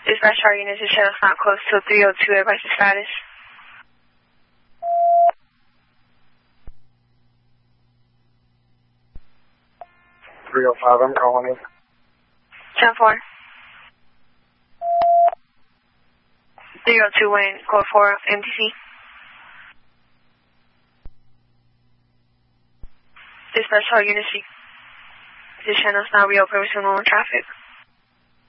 Dispatch our units to channels not close to 302. Advise the status. 305, I'm calling in. 10-4. 302 Wayne, code 4, MTC. Dispatch all units. The channel is now reopened with normal traffic.